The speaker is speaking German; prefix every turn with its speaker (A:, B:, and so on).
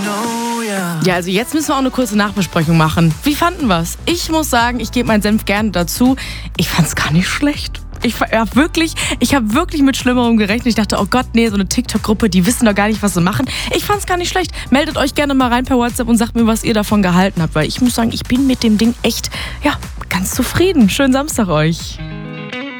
A: Ja, also jetzt müssen wir auch eine kurze Nachbesprechung machen. Wie fanden wir's? Ich muss sagen, ich gebe meinen Senf gerne dazu. Ich fand's gar nicht schlecht. Ich habe wirklich mit Schlimmerem gerechnet. Ich dachte, oh Gott, nee, so eine TikTok-Gruppe, die wissen doch gar nicht, was sie machen. Ich fand's gar nicht schlecht. Meldet euch gerne mal rein per WhatsApp und sagt mir, was ihr davon gehalten habt. Weil ich muss sagen, ich bin mit dem Ding echt, ganz zufrieden. Schönen Samstag euch.